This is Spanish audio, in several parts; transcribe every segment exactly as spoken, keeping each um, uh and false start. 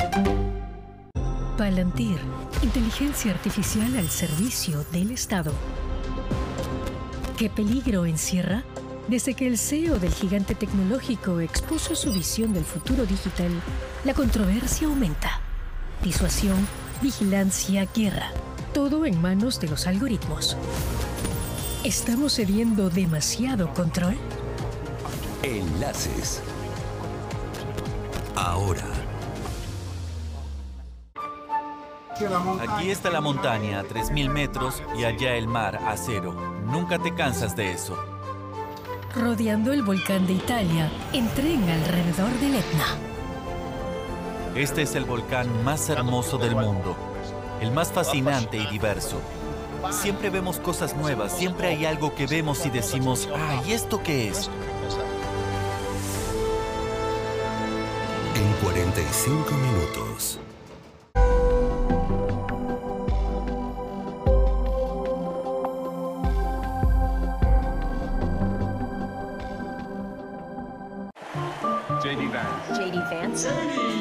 Palantir, inteligencia artificial al servicio del Estado. ¿Qué peligro encierra? Desde que el C E O del gigante tecnológico expuso su visión del futuro digital, la controversia aumenta. Disuasión, vigilancia, guerra. Todo en manos de los algoritmos. ¿Estamos cediendo demasiado control? Enlaces. Ahora. Aquí está la montaña a tres mil metros y allá el mar a cero. Nunca te cansas de eso. Rodeando el volcán de Italia, en tren alrededor del Etna. Este es el volcán más hermoso del mundo, el más fascinante y diverso. Siempre vemos cosas nuevas, siempre hay algo que vemos y decimos, ah, ¿y esto qué es? En cuarenta y cinco minutos. J D Vance. J D Vance.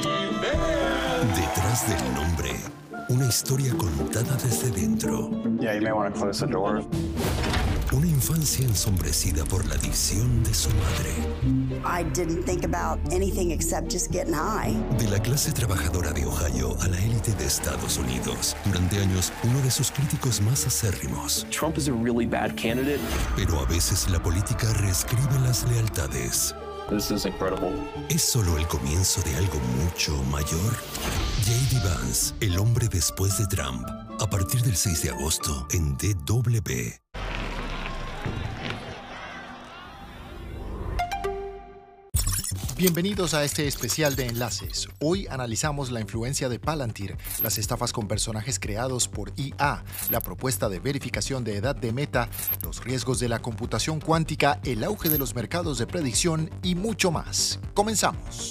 Detrás del nombre, una historia contada desde dentro. Yeah, you may want to close the door. Una infancia ensombrecida por la adicción de su madre. I didn't think about anything except just getting high. De la clase trabajadora de Ohio a la élite de Estados Unidos. Durante años, uno de sus críticos más acérrimos. Trump is a really bad candidate. Pero a veces la política reescribe las lealtades. This is incredible. ¿Es solo el comienzo de algo mucho mayor? J D Vance, el hombre después de Trump. A partir del seis de agosto en D W. Bienvenidos a este especial de Enlaces. Hoy analizamos la influencia de Palantir, las estafas con personajes creados por I A, la propuesta de verificación de edad de Meta, los riesgos de la computación cuántica, el auge de los mercados de predicción y mucho más. Comenzamos.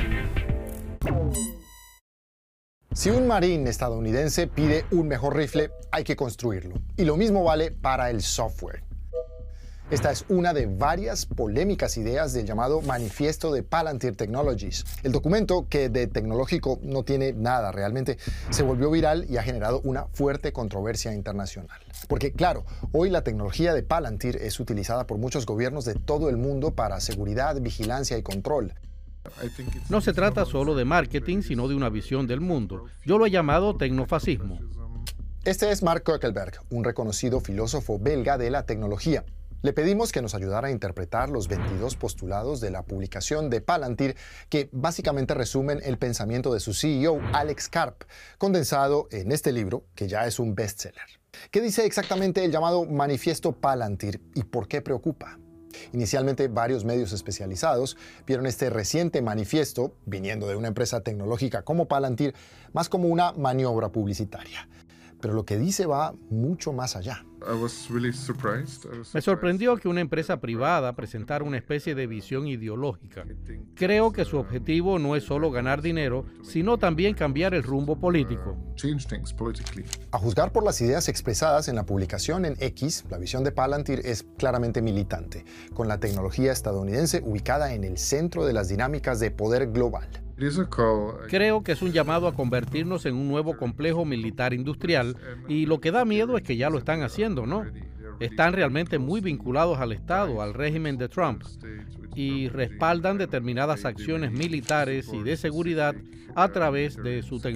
Si un marín estadounidense pide un mejor rifle, hay que construirlo. Y lo mismo vale para el software. Esta es una de varias polémicas ideas del llamado Manifiesto de Palantir Technologies. El documento, que de tecnológico no tiene nada realmente, se volvió viral y ha generado una fuerte controversia internacional. Porque, claro, hoy la tecnología de Palantir es utilizada por muchos gobiernos de todo el mundo para seguridad, vigilancia y control. No se trata solo de marketing, sino de una visión del mundo. Yo lo he llamado tecnofascismo. Este es Mark Zuckerberg, un reconocido filósofo belga de la tecnología. Le pedimos que nos ayudara a interpretar los veintidós postulados de la publicación de Palantir, que básicamente resumen el pensamiento de su C E O, Alex Karp, condensado en este libro, que ya es un bestseller. ¿Qué dice exactamente el llamado Manifiesto Palantir y por qué preocupa? Inicialmente, varios medios especializados vieron este reciente manifiesto, viniendo de una empresa tecnológica como Palantir, más como una maniobra publicitaria. Pero lo que dice va mucho más allá. Me sorprendió que una empresa privada presentara una especie de visión ideológica. Creo que su objetivo no es solo ganar dinero, sino también cambiar el rumbo político. A juzgar por las ideas expresadas en la publicación en X, la visión de Palantir es claramente militante, con la tecnología estadounidense ubicada en el centro de las dinámicas de poder global. Creo que es un llamado a convertirnos en un nuevo complejo militar industrial y lo que da miedo es que ya lo están haciendo, ¿no? Están realmente muy vinculados al Estado, al régimen de Trump y respaldan determinadas acciones militares y de seguridad a través de su tecnología.